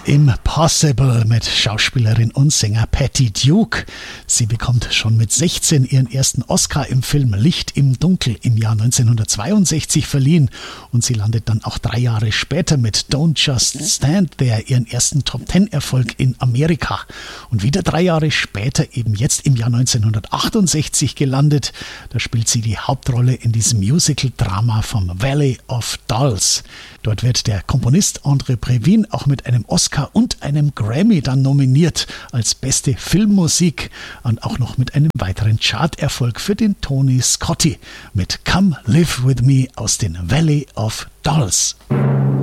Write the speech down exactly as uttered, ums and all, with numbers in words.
Impossible mit Schauspielerin und Sänger Patty Duke. Sie bekommt schon mit sechzehn ihren ersten Oscar im Film Licht im Dunkel im Jahr neunzehnhundertzweiundsechzig verliehen und sie landet dann auch drei Jahre später mit Don't Just Stand There ihren ersten Top-Ten-Erfolg in Amerika. Und wieder drei Jahre später, eben jetzt im Jahr neunzehnhundertachtundsechzig gelandet, da spielt sie die Hauptrolle in diesem Musical-Drama vom Valley of Dolls. Dort wird der Komponist André Previn auch mit einem Oscar und einem Grammy dann nominiert als beste Filmmusik und auch noch mit einem weiteren Charterfolg für den Tony Scotti mit Come Live With Me aus den Valley of Dolls.